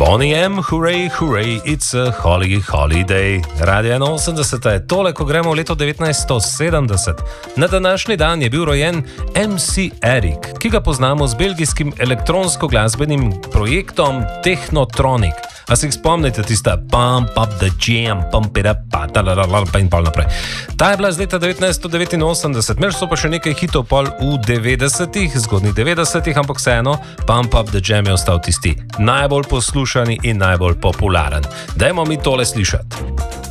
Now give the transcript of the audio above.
Bonnie M, hooray, hooray, it's a holiday. Radio 81 je tole, ko gremo v leto 1970. Na današnji dan je bil rojen MC Eric, ki ga poznamo z belgijskim elektronsko-glasbenim projektom Technotronic. A se jih spomnite, tista pump up the jam, pump it up, pa in pol naprej. Ta je bila z leta 1989, imeli so pa še nekaj hitov pol v 90-ih, zgodnjih 90-ih, ampak vseeno, pump up the jam je ostal tisti najbolj poslušani in najbolj popularen. Dajmo mi tole slišati.